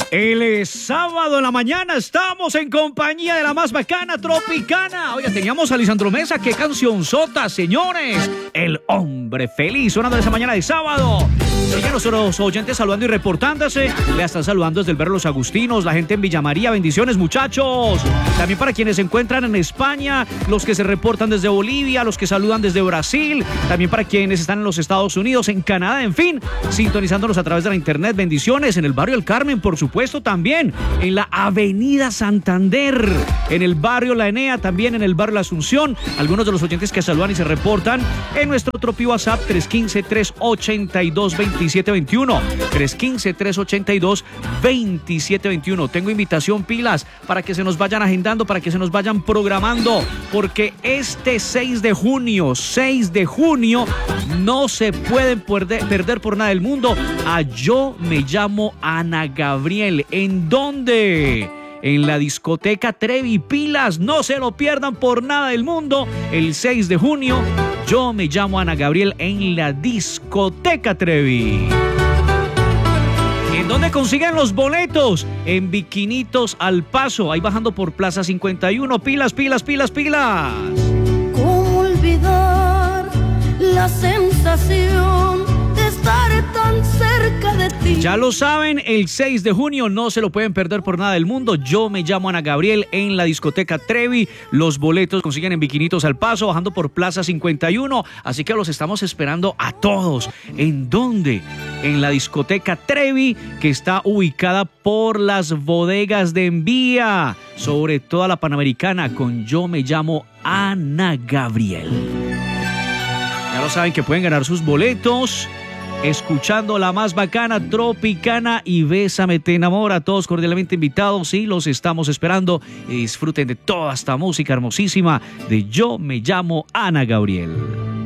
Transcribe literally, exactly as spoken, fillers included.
El sábado en la mañana estamos en compañía de la más bacana Tropicana. Oiga, teníamos a Lisandro Mesa, qué cancionzota, señores. El hombre feliz, sonando esa mañana de sábado. Oiga, nuestros oyentes saludando y reportándose. Le están saludando desde el barrio Los Agustinos, la gente en Villa María. Bendiciones, muchachos. También para quienes se encuentran en España, los que se reportan desde Bolivia, los que saludan desde Brasil. También para quienes están en los Estados Unidos, en Canadá, en fin, sintonizándonos a través de la internet. Bendiciones en el barrio El Carmen, por supuesto. También en la Avenida Santander, en el barrio La Enea, también en el barrio La Asunción. Algunos de los oyentes que saludan y se reportan en nuestro Tropi WhatsApp tres uno cinco, tres ocho dos, dos siete dos uno, tres uno cinco, tres ocho dos, dos siete dos uno. Tengo invitación, pilas, para que se nos vayan agendando, para que se nos vayan programando, porque este seis de junio, seis de junio, no se pueden perder, perder por nada del mundo a Yo Me Llamo Ana Gabriel. ¿En dónde? En la discoteca Trevi. Pilas, no se lo pierdan por nada del mundo. El seis de junio, Yo Me Llamo Ana Gabriel en la discoteca Trevi. ¿En dónde consiguen los boletos? En Bikinitos Al Paso, ahí bajando por Plaza cincuenta y uno. Pilas, pilas, pilas, pilas. ¿Cómo olvidar la sensación de estar tan cerca de ti? Ya lo saben, el seis de junio no se lo pueden perder por nada del mundo. Yo Me Llamo Ana Gabriel en la discoteca Trevi. Los boletos consiguen en Bikinitos Al Paso, bajando por Plaza cincuenta y uno. Así que los estamos esperando a todos. ¿En dónde? En la discoteca Trevi, que está ubicada por las bodegas de Envía, sobre toda la Panamericana, con Yo Me Llamo Ana Gabriel. Ya lo saben que pueden ganar sus boletos escuchando la más bacana Tropicana y Bésame Te Enamora. Todos cordialmente invitados y los estamos esperando. Y disfruten de toda esta música hermosísima de Yo Me Llamo Ana Gabriel.